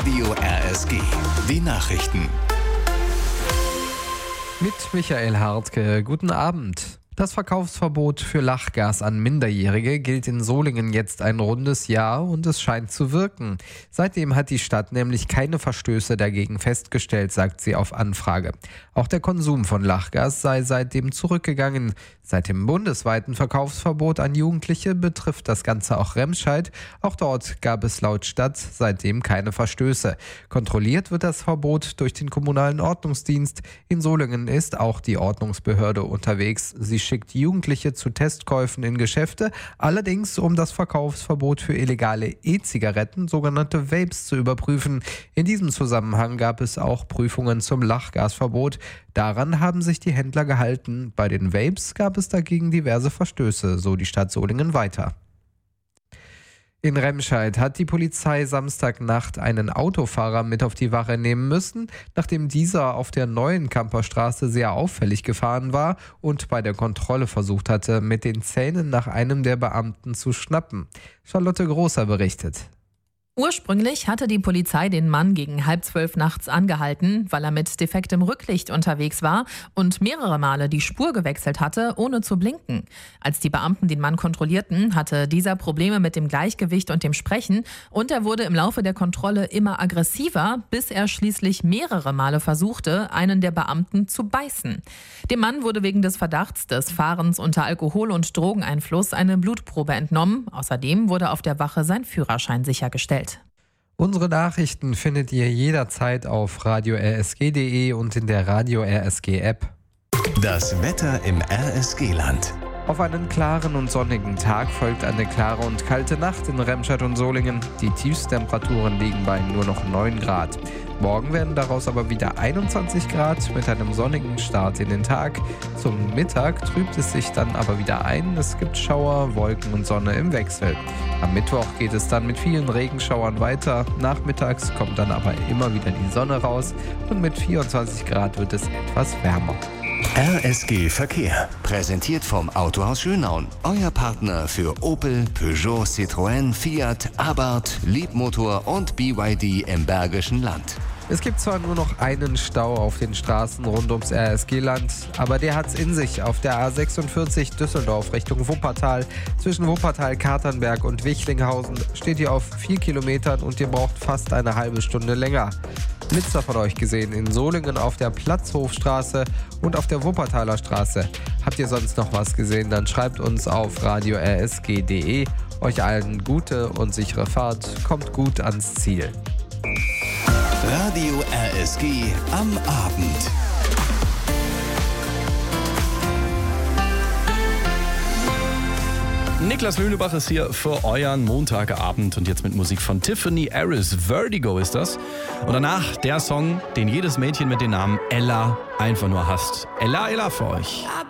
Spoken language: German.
Radio RSG. Die Nachrichten. Mit Michael Hartke. Guten Abend. Das Verkaufsverbot für Lachgas an Minderjährige gilt in Solingen jetzt ein rundes Jahr und es scheint zu wirken. Seitdem hat die Stadt nämlich keine Verstöße dagegen festgestellt, sagt sie auf Anfrage. Auch der Konsum von Lachgas sei seitdem zurückgegangen. Seit dem bundesweiten Verkaufsverbot an Jugendliche betrifft das Ganze auch Remscheid. Auch dort gab es laut Stadt seitdem keine Verstöße. Kontrolliert wird das Verbot durch den kommunalen Ordnungsdienst. In Solingen ist auch die Ordnungsbehörde unterwegs. Sie schickt Jugendliche zu Testkäufen in Geschäfte, allerdings um das Verkaufsverbot für illegale E-Zigaretten, sogenannte Vapes, zu überprüfen. In diesem Zusammenhang gab es auch Prüfungen zum Lachgasverbot. Daran haben sich die Händler gehalten. Bei den Vapes gab es dagegen diverse Verstöße, so die Stadt Solingen weiter. In Remscheid hat die Polizei Samstagnacht einen Autofahrer mit auf die Wache nehmen müssen, nachdem dieser auf der neuen Kamperstraße sehr auffällig gefahren war und bei der Kontrolle versucht hatte, mit den Zähnen nach einem der Beamten zu schnappen. Charlotte Großer berichtet. Ursprünglich hatte die Polizei den Mann gegen 11:30 nachts angehalten, weil er mit defektem Rücklicht unterwegs war und mehrere Male die Spur gewechselt hatte, ohne zu blinken. Als die Beamten den Mann kontrollierten, hatte dieser Probleme mit dem Gleichgewicht und dem Sprechen und er wurde im Laufe der Kontrolle immer aggressiver, bis er schließlich mehrere Male versuchte, einen der Beamten zu beißen. Dem Mann wurde wegen des Verdachts des Fahrens unter Alkohol- und Drogeneinfluss eine Blutprobe entnommen. Außerdem wurde auf der Wache sein Führerschein sichergestellt. Unsere Nachrichten findet ihr jederzeit auf radio-rsg.de und in der Radio RSG App. Das Wetter im RSG-Land. Auf einen klaren und sonnigen Tag folgt eine klare und kalte Nacht in Remscheid und Solingen. Die Tiefstemperaturen liegen bei nur noch 9 Grad. Morgen werden daraus aber wieder 21 Grad mit einem sonnigen Start in den Tag. Zum Mittag trübt es sich dann aber wieder ein. Es gibt Schauer, Wolken und Sonne im Wechsel. Am Mittwoch geht es dann mit vielen Regenschauern weiter. Nachmittags kommt dann aber immer wieder die Sonne raus und mit 24 Grad wird es etwas wärmer. RSG Verkehr. Präsentiert vom Autohaus Schönaun. Euer Partner für Opel, Peugeot, Citroën, Fiat, Abarth, Leapmotor und BYD im Bergischen Land. Es gibt zwar nur noch einen Stau auf den Straßen rund ums RSG-Land, aber der hat's in sich. Auf der A46 Düsseldorf Richtung Wuppertal, zwischen Wuppertal, Katernberg und Wichlinghausen, steht ihr auf 4 Kilometern und ihr braucht fast eine halbe Stunde länger. Blitzer von euch gesehen in Solingen auf der Platzhofstraße und auf der Wuppertaler Straße. Habt ihr sonst noch was gesehen, dann schreibt uns auf radio-rsg.de. Euch allen gute und sichere Fahrt, kommt gut ans Ziel. Radio RSG am Abend. Niklas Lönebach ist hier für euren Montagabend und jetzt mit Musik von Tiffany Harris. Vertigo ist das. Und danach der Song, den jedes Mädchen mit dem Namen Ella einfach nur hasst. Ella, Ella für euch.